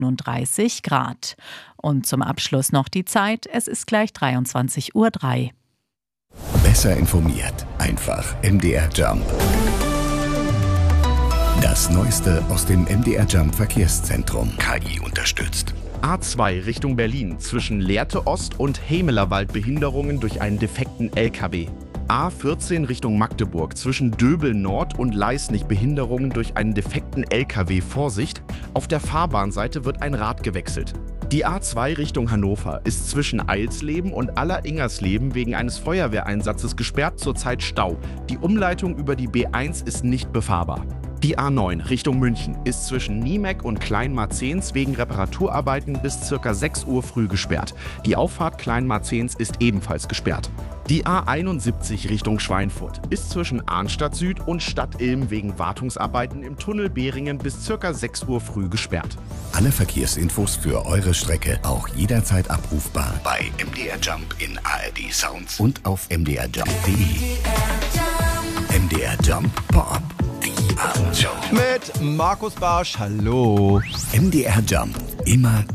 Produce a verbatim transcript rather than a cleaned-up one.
neununddreißig Grad. Und zum Abschluss noch die Zeit. Es ist gleich dreiundzwanzig Uhr drei. Besser informiert. Einfach M D R Jump. Das Neueste aus dem M D R Jump Verkehrszentrum. K I unterstützt. A zwei Richtung Berlin zwischen Lehrte Ost und Hemelerwald Behinderungen durch einen defekten L K W. A vierzehn Richtung Magdeburg zwischen Döbel Nord und Leisnig Behinderungen durch einen defekten L K W. Vorsicht, auf der Fahrbahnseite wird ein Rad gewechselt. Die A zwei Richtung Hannover ist zwischen Eilsleben und Aller-Ingersleben wegen eines Feuerwehreinsatzes gesperrt, zurzeit Stau. Die Umleitung über die B eins ist nicht befahrbar. Die A neun Richtung München ist zwischen Niemeck und Kleinmarzens wegen Reparaturarbeiten bis ca. sechs Uhr früh gesperrt. Die Auffahrt Kleinmarzens ist ebenfalls gesperrt. Die A einundsiebzig Richtung Schweinfurt ist zwischen Arnstadt Süd und Stadt Ilm wegen Wartungsarbeiten im Tunnel Behringen bis ca. sechs Uhr früh gesperrt. Alle Verkehrsinfos für eure Strecke auch jederzeit abrufbar bei M D R Jump in A R D Sounds und auf m d r jump punkt d e. M D R Jump Pop. Die Abendshow. Mit Markus Barsch, hallo. M D R Jump. Immer